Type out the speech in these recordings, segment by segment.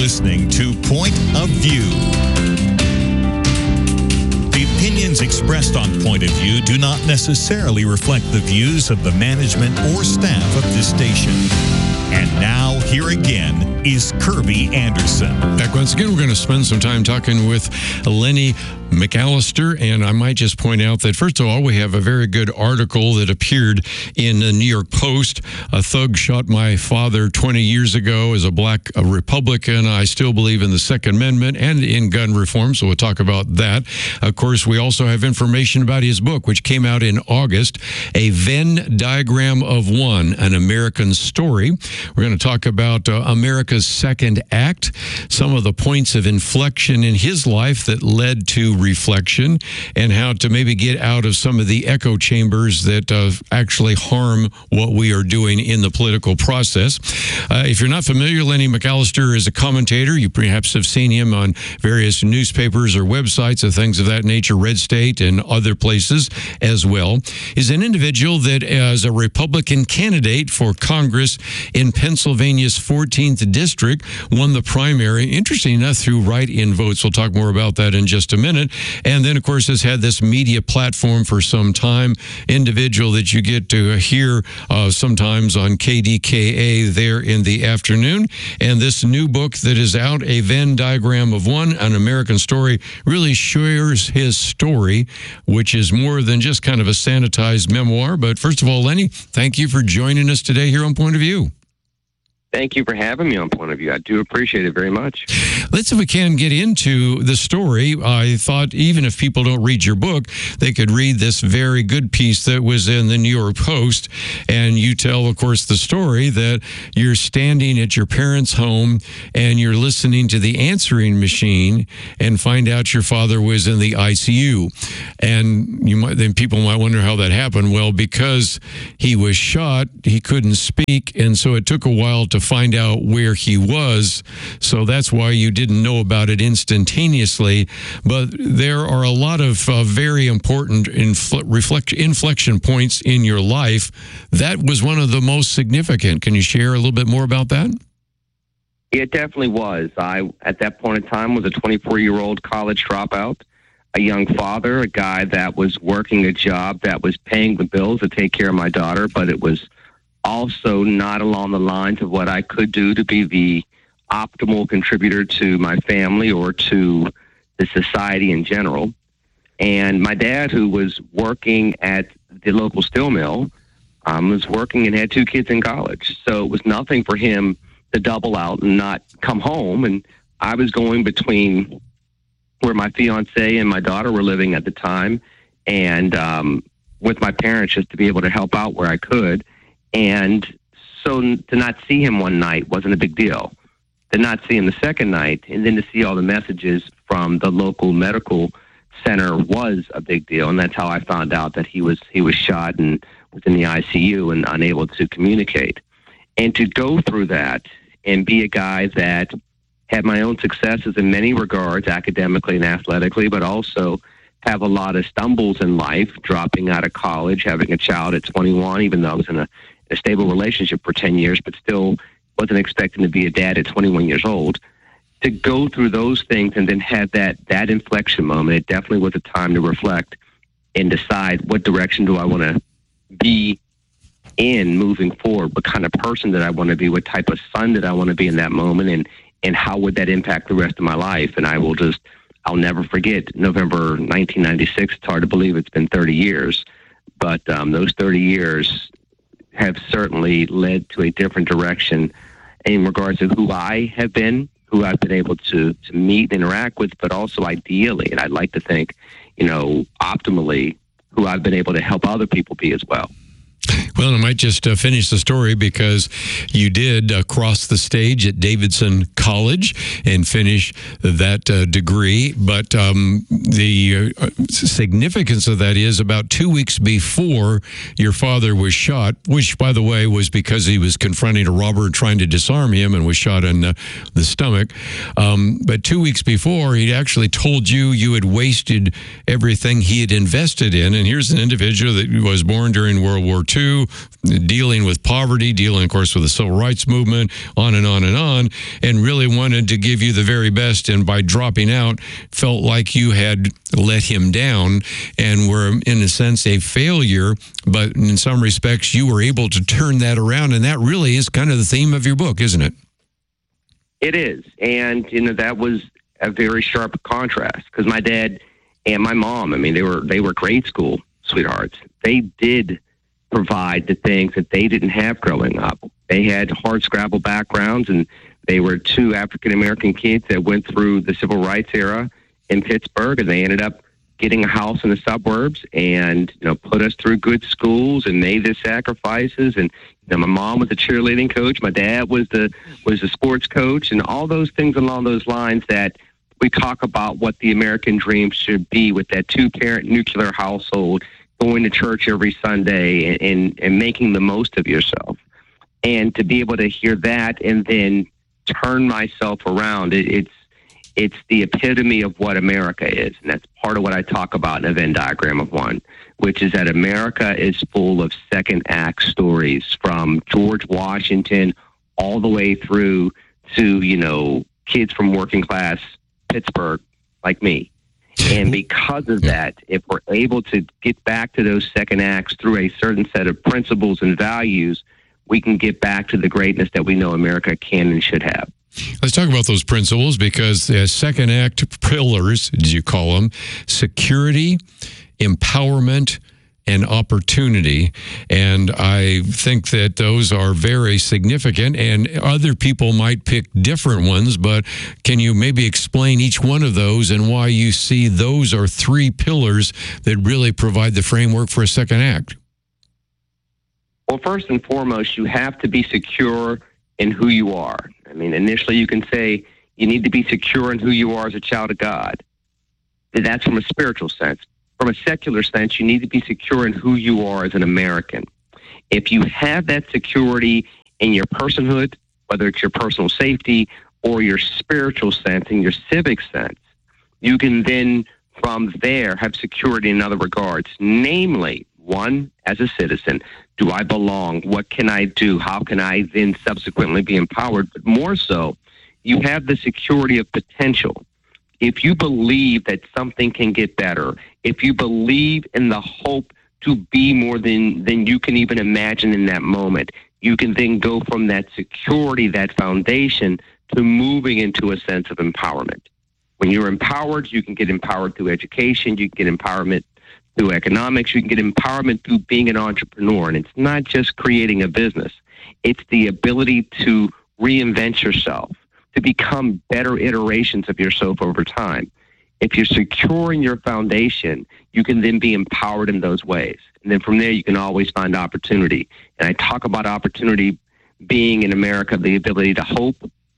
listening to Point of View. The opinions expressed on Point of View do not necessarily reflect the views of the management or staff of this station. And now, here again is Kirby Anderson. Back once again, we're going to spend some time talking with Lenny McAllister, and I might just point out that, first of all, we have a very good article that appeared in the New York Post. A thug shot my father 20 years ago as a black Republican. I still believe in the Second Amendment and in gun reform, so we'll talk about that. Of course, we also have information about his book, which came out in August, A Venn Diagram of One, An American Story. We're going to talk about America's Second Act, some of the points of inflection in his life that led to reflection, and how to maybe get out of some of the echo chambers that actually harm what we are doing in the political process. If you're not familiar, Lenny McAllister is a commentator. You perhaps have seen him on various newspapers or websites or things of that nature, Red State and other places as well. He's an individual that, as a Republican candidate for Congress in Pennsylvania's 14th district, won the primary, interesting enough, through write-in votes. We'll talk more about that in just a minute. And then, of course, has had this media platform for some time, individual that you get to hear sometimes on KDKA there in the afternoon. And this new book that is out, A Venn Diagram of One, An American Story, really shares his story, which is more than just kind of a sanitized memoir. But first of all, Lenny, thank you for joining us today here on Point of View. Thank you for having me on Point of View. I do appreciate it very much. Let's, if we can, get into the story. I thought even if people don't read your book, they could read this very good piece that was in the New York Post. And you tell, of course, the story that you're standing at your parents' home and you're listening to the answering machine and find out your father was in the ICU. And then people might wonder how that happened. Well, because he was shot, he couldn't speak, and so it took a while to find out where he was. So that's why you didn't know about it instantaneously. But there are a lot of very important inflection points in your life. That was one of the most significant. Can you share a little bit more about that? It definitely was. I, at that point in time, was a 24-year-old college dropout, a young father, a guy that was working a job that was paying the bills to take care of my daughter, but it was also not along the lines of what I could do to be the optimal contributor to my family or to the society in general. And my dad, who was working at the local steel mill, was working and had 2 kids in college. So it was nothing for him to double out and not come home. And I was going between where my fiance and my daughter were living at the time and with my parents, just to be able to help out where I could. And so to not see him one night wasn't a big deal. To not see him the second night, and then to see all the messages from the local medical center was a big deal. And that's how I found out that he was shot and was in the ICU and unable to communicate. And to go through that and be a guy that had my own successes in many regards, academically and athletically, but also have a lot of stumbles in life, dropping out of college, having a child at 21, even though I was in a stable relationship for 10 years, but still wasn't expecting to be a dad at 21 years old. To go through those things and then have that inflection moment, it definitely was a time to reflect and decide what direction do I want to be in moving forward, what kind of person that I want to be, what type of son that I want to be in that moment, and how would that impact the rest of my life. And I'll never forget November 1996. It's hard to believe it's been 30 years, but those 30 years have certainly led to a different direction in regards to who I have been, who I've been able to meet and interact with, but also ideally, and I'd like to think, optimally, who I've been able to help other people be as well. Well, I might just finish the story because you did cross the stage at Davidson College and finish that degree. But the significance of that is about 2 weeks before your father was shot, which, by the way, was because he was confronting a robber trying to disarm him and was shot in the stomach. But 2 weeks before, he'd actually told you had wasted everything he had invested in. And here's an individual that was born during World War II, dealing with poverty, dealing, of course, with the civil rights movement, on and on and on, and really wanted to give you the very best. And by dropping out, felt like you had let him down and were, in a sense, a failure. But in some respects, you were able to turn that around. And that really is kind of the theme of your book, isn't it? It is. And, that was a very sharp contrast because my dad and my mom, they were grade school sweethearts. They did provide the things that they didn't have growing up. They had hard scrabble backgrounds, and they were two African-American kids that went through the civil rights era in Pittsburgh, and they ended up getting a house in the suburbs and, put us through good schools and made the sacrifices. And my mom was a cheerleading coach. My dad was the sports coach, and all those things along those lines that we talk about what the American dream should be with that two-parent nuclear household, going to church every Sunday and making the most of yourself. And to be able to hear that and then turn myself around, it's the epitome of what America is. And that's part of what I talk about in a Venn diagram of one, which is that America is full of second act stories from George Washington all the way through to, kids from working class Pittsburgh like me. And because of that, if we're able to get back to those second acts through a certain set of principles and values, we can get back to the greatness that we know America can and should have. Let's talk about those principles, because second act pillars, as you call them, security, empowerment, and opportunity. And I think that those are very significant, and other people might pick different ones, but can you maybe explain each one of those and why you see those are three pillars that really provide the framework for a second act? Well, first and foremost, you have to be secure in who you are. Initially you can say you need to be secure in who you are as a child of God. That's from a spiritual sense. From a secular sense, you need to be secure in who you are as an American. If you have that security in your personhood, whether it's your personal safety or your spiritual sense and your civic sense, you can then from there have security in other regards. Namely, one, as a citizen, do I belong? What can I do? How can I then subsequently be empowered? But more so, you have the security of potential. If you believe that something can get better, if you believe in the hope to be more than you can even imagine in that moment, you can then go from that security, that foundation, to moving into a sense of empowerment. When you're empowered, you can get empowered through education, you can get empowerment through economics, you can get empowerment through being an entrepreneur. And it's not just creating a business. It's the ability to reinvent yourself, to become better iterations of yourself over time. If you're secure in your foundation, you can then be empowered in those ways. And then from there, you can always find opportunity. And I talk about opportunity being in America, the ability to hope,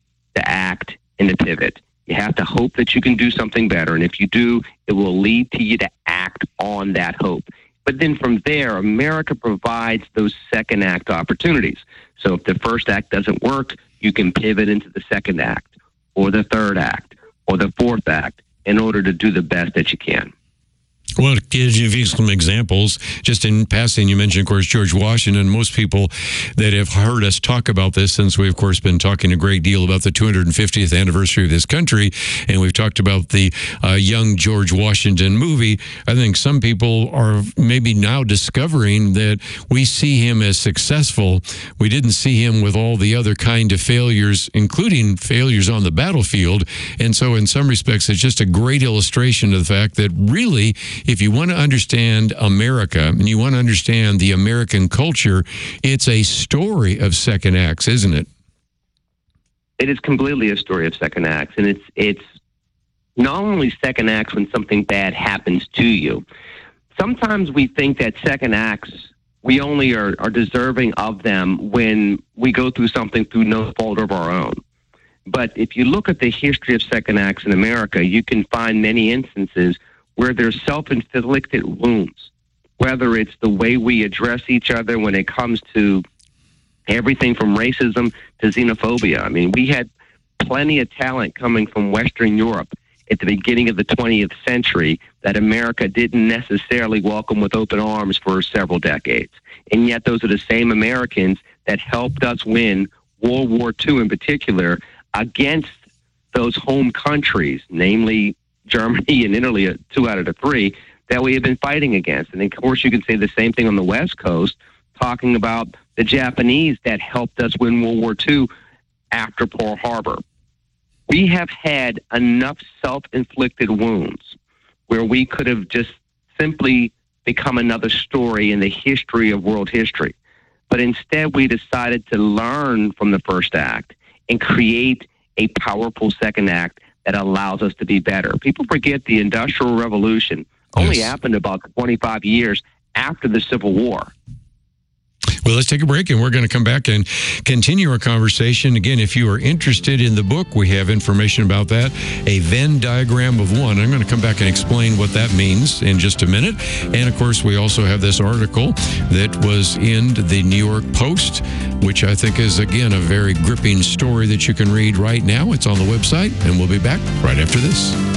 to act, and to pivot. You have to hope that you can do something better. And if you do, it will lead to you to act on that hope. But then from there, America provides those second act opportunities. So if the first act doesn't work, you can pivot into the second act or the third act or the fourth act in order to do the best that you can. Well, to give you some examples, just in passing, you mentioned, of course, George Washington. Most people that have heard us talk about this, since we've, of course, been talking a great deal about the 250th anniversary of this country, and we've talked about the young George Washington movie, I think some people are maybe now discovering that we see him as successful. We didn't see him with all the other kind of failures, including failures on the battlefield. And so in some respects, it's just a great illustration of the fact that really, if you want to understand America and you want to understand the American culture, it's a story of second acts, isn't it? It is completely a story of second acts. And it's not only second acts when something bad happens to you. Sometimes we think that second acts, we only are deserving of them when we go through something through no fault of our own. But if you look at the history of second acts in America, you can find many instances where there's self-inflicted wounds, whether it's the way we address each other when it comes to everything from racism to xenophobia. I mean, we had plenty of talent coming from Western Europe at the beginning of the 20th century that America didn't necessarily welcome with open arms for several decades. And yet those are the same Americans that helped us win World War II in particular against those home countries, namely Germany and Italy, 2 out of the 3, that we have been fighting against. And of course, you can say the same thing on the West Coast, talking about the Japanese that helped us win World War II after Pearl Harbor. We have had enough self-inflicted wounds where we could have just simply become another story in the history of world history. But instead, we decided to learn from the first act and create a powerful second act that allows us to be better. People forget the Industrial Revolution only happened about 25 years after the Civil War. Well, let's take a break, and we're going to come back and continue our conversation. Again, if you are interested in the book, we have information about that, a Venn diagram of one. I'm going to come back and explain what that means in just a minute. And, of course, we also have this article that was in the New York Post, which I think is, again, a very gripping story that you can read right now. It's on the website, and we'll be back right after this.